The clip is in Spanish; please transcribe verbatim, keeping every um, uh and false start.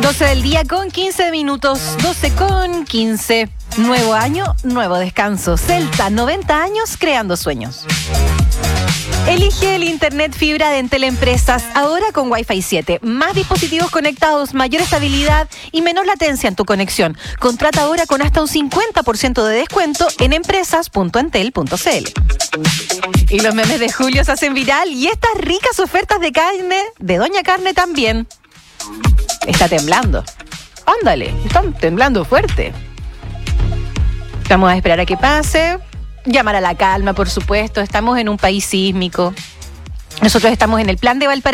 doce del día con quince minutos, doce con quince. Nuevo año, nuevo descanso. Celta, noventa años creando sueños. Elige el internet fibra de Entel Empresas, ahora con Wi-Fi siete. Más dispositivos conectados, mayor estabilidad y menor latencia en tu conexión. Contrata ahora con hasta un cincuenta por ciento de descuento en empresas punto entel punto cl. Y los memes de julio se hacen viral y estas ricas ofertas de carne de Doña Carne también. Está temblando. Ándale, están temblando fuerte. Vamos a esperar a que pase. Llamar a la calma, por supuesto. Estamos en un país sísmico. Nosotros estamos en el plan de Valparaíso.